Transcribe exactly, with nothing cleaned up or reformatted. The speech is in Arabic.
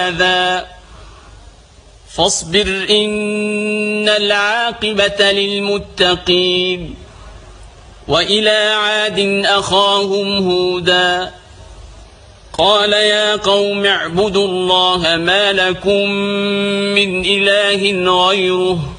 هذا فاصبر إن العاقبة للمتقين. وإلى عاد أخاهم هودا قال يا قوم اعبدوا الله ما لكم من إله غيره